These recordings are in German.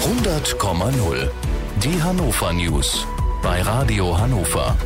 100,0. Die Hannover News bei Radio Hannover.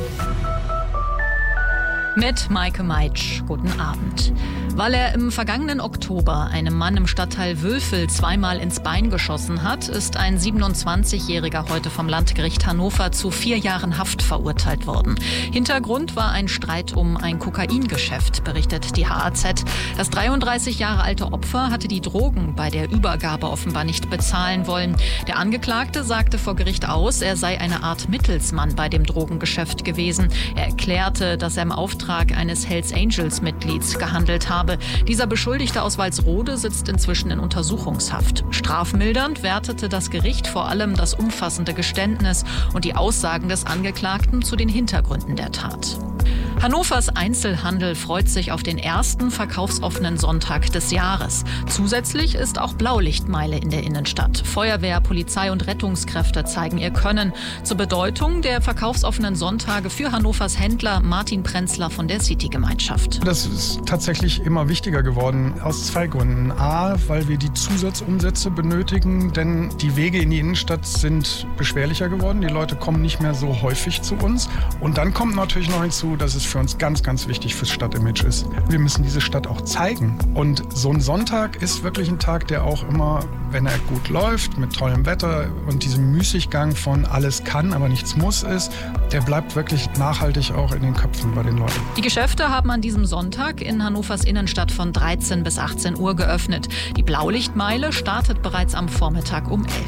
Mit Maike Meitsch. Guten Abend. Weil er im vergangenen Oktober einem Mann im Stadtteil Wülfel zweimal ins Bein geschossen hat, ist ein 27-Jähriger heute vom Landgericht Hannover zu 4 Jahren Haft verurteilt worden. Hintergrund war ein Streit um ein Kokaingeschäft, berichtet die HAZ. Das 33 Jahre alte Opfer hatte die Drogen bei der Übergabe offenbar nicht bezahlen wollen. Der Angeklagte sagte vor Gericht aus, er sei eine Art Mittelsmann bei dem Drogengeschäft gewesen. Er erklärte, dass er im Auftrag eines Hells Angels Mitglieds gehandelt habe. Dieser Beschuldigte aus Walsrode sitzt inzwischen in Untersuchungshaft. Strafmildernd wertete das Gericht vor allem das umfassende Geständnis und die Aussagen des Angeklagten zu den Hintergründen der Tat. Hannovers Einzelhandel freut sich auf den ersten verkaufsoffenen Sonntag des Jahres. Zusätzlich ist auch Blaulichtmeile in der Innenstadt. Feuerwehr, Polizei und Rettungskräfte zeigen ihr Können. Zur Bedeutung der verkaufsoffenen Sonntage für Hannovers Händler Martin Prenzler von der City-Gemeinschaft. Das ist tatsächlich immer wichtiger geworden, aus 2 Gründen. A, weil wir die Zusatzumsätze benötigen, denn die Wege in die Innenstadt sind beschwerlicher geworden. Die Leute kommen nicht mehr so häufig zu uns. Und dann kommt natürlich noch hinzu, dass es für uns ganz, ganz wichtig fürs Stadtimage ist. Wir müssen diese Stadt auch zeigen. Und so ein Sonntag ist wirklich ein Tag, der auch immer, wenn er gut läuft, mit tollem Wetter und diesem Müßiggang von alles kann, aber nichts muss ist, der bleibt wirklich nachhaltig auch in den Köpfen bei den Leuten. Die Geschäfte haben an diesem Sonntag in Hannovers Innenstadt von 13 bis 18 Uhr geöffnet. Die Blaulichtmeile startet bereits am Vormittag um 11.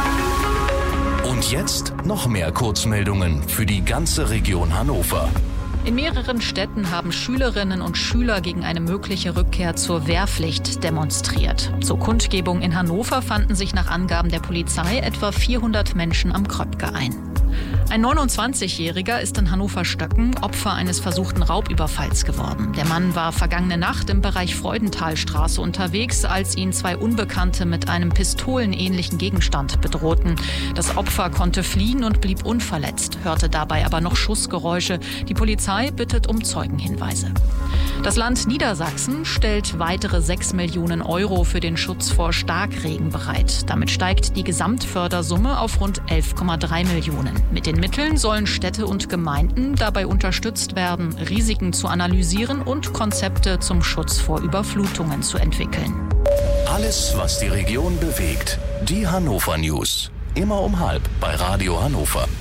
Und jetzt noch mehr Kurzmeldungen für die ganze Region Hannover. In mehreren Städten haben Schülerinnen und Schüler gegen eine mögliche Rückkehr zur Wehrpflicht demonstriert. Zur Kundgebung in Hannover fanden sich nach Angaben der Polizei etwa 400 Menschen am Kröpke ein. Ein 29-Jähriger ist in Hannover-Stöcken Opfer eines versuchten Raubüberfalls geworden. Der Mann war vergangene Nacht im Bereich Freudenthalstraße unterwegs, als ihn 2 Unbekannte mit einem pistolenähnlichen Gegenstand bedrohten. Das Opfer konnte fliehen und blieb unverletzt, hörte dabei aber noch Schussgeräusche. Die Polizei bittet um Zeugenhinweise. Das Land Niedersachsen stellt weitere 6 Millionen Euro für den Schutz vor Starkregen bereit. Damit steigt die Gesamtfördersumme auf rund 11,3 Millionen. Mit den Mitteln sollen Städte und Gemeinden dabei unterstützt werden, Risiken zu analysieren und Konzepte zum Schutz vor Überflutungen zu entwickeln. Alles, was die Region bewegt. Die Hannover News. Immer um 12:30 bei Radio Hannover.